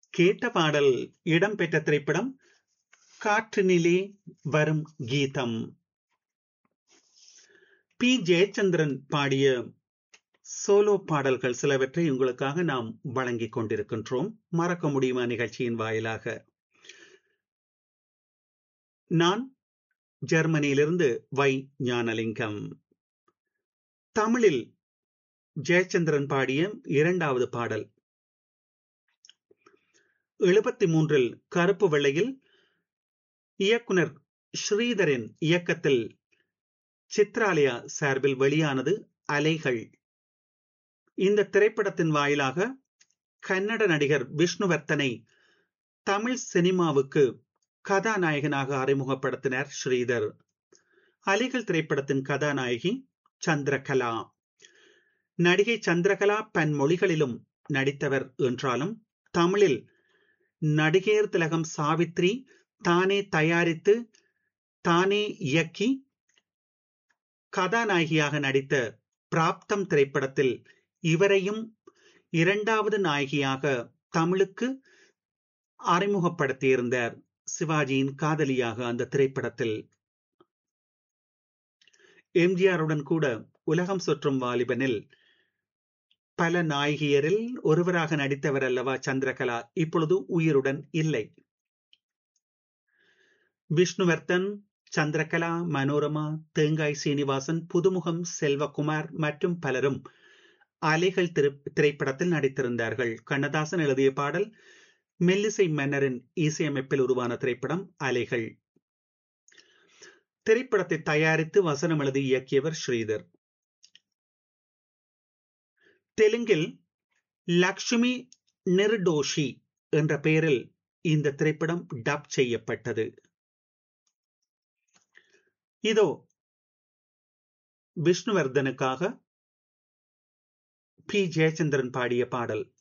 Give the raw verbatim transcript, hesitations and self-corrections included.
கேட்ட பாடல் இடம்பெற்ற திரைப்படம் காற்றினிலே வரும் கீதம். பி ஜெயச்சந்திரன் பாடிய சோலோ பாடல்கள் சிலவற்றை உங்களுக்காக நாம் வழங்கிக் கொண்டிருக்கின்றோம். மறக்க முடியுமா நிகழ்ச்சியின் வாயிலாக. நான் ஜெர்மனியிலிருந்து வை ஞானலிங்கம். தமிழில் ஜெயச்சந்திரன் பாடிய இரண்டாவது பாடல் எழுபத்தி மூன்றில் கருப்பு வெள்ளையில் இயக்குனர் ஸ்ரீதரின் இயக்கத்தில் சித்ராலயா சார்பில் வெளியானது அலைகள். இந்த திரைப்படத்தின் வாயிலாக கன்னட நடிகர் விஷ்ணுவர்த்தனை தமிழ் சினிமாவுக்கு கதாநாயகனாக அறிமுகப்படுத்தினார் ஸ்ரீதர். அலைகள் திரைப்படத்தின் கதாநாயகி சந்திரகலா. நடிகை சந்திரகலா பன்மொழிகளிலும் நடித்தவர் என்றாலும் தமிழில் நடிகையர் திலகம் சாவித்ரி தானே தயாரித்து தானே இயக்கி கதாநாயகியாக நடித்த பிராப்தம் திரைப்படத்தில் இவரையும் இரண்டாவது நாயகியாக தமிழுக்கு அறிமுகப்படுத்தியிருந்தார். சிவாஜியின் காதலியாக அந்த திரைப்படத்தில் எம்ஜிஆருடன் கூட உலகம் சுற்றும் வாலிபனில் பல நாயகியரில் ஒருவராக நடித்தவர் அல்லவா சந்திரகலா. இப்பொழுது உயிருடன் இல்லை. விஷ்ணுவர்த்தன், சந்திரகலா, மனோரமா, தேங்காய் சீனிவாசன், புதுமுகம் செல்வகுமார் மற்றும் பலரும் அலைகள் திரைப்படத்தில் நடித்திருந்தார்கள். கண்ணதாசன் எழுதிய பாடல் மெல்லிசை மன்னரின் இசையமைப்பில் உருவான திரைப்படம் அலைகள். திரைப்படத்தை தயாரித்து வசனம் எழுதி இயக்கியவர் ஸ்ரீதர். தெலுங்கில் லக்ஷ்மி நிர்டோஷி என்ற பெயரில் இந்த திரைப்படம் டப் செய்யப்பட்டது. இதோ விஷ்ணுவர்தனுக்காக பி ஜெயச்சந்திரன் பாடிய பாடல்.